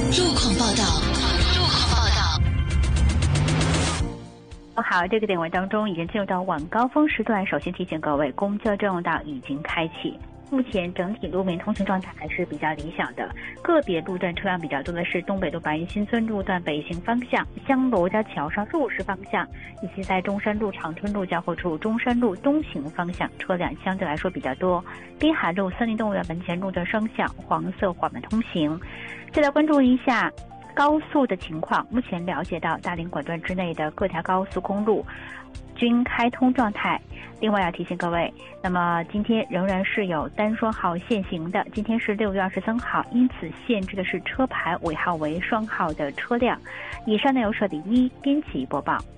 路况报道。 好，这个点位当中已经进入到晚高峰时段，首先提醒各位，公交专用道已经开启。目前整体路面通行状态还是比较理想的，个别路段车辆比较多的是东北路白云新村路段北行方向、香罗家桥上入市方向，以及在中山路长春路交汇处中山路东行方向车辆相对来说比较多。滨海路森林动物园门前路段双向黄色缓慢通行。再来关注一下高速的情况，目前了解到大连管段之内的各条高速公路均开通状态。另外要提醒各位，那么今天仍然是有单双号限行的，今天是6月23号，因此限制的是车牌尾号为双号的车辆。以上内容是李一编辑播报。